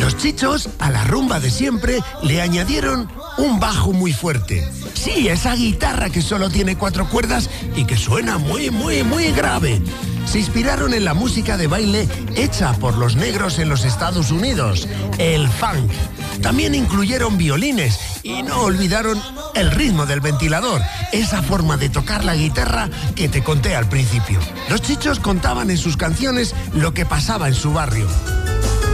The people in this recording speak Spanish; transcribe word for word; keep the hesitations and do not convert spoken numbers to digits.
Los Chichos, a la rumba de siempre, le añadieron un bajo muy fuerte. Sí, esa guitarra que solo tiene cuatro cuerdas y que suena muy, muy, muy grave. Se inspiraron en la música de baile hecha por los negros en los Estados Unidos, el funk. También incluyeron violines y no olvidaron el ritmo del ventilador, esa forma de tocar la guitarra que te conté al principio. Los Chichos contaban en sus canciones lo que pasaba en su barrio.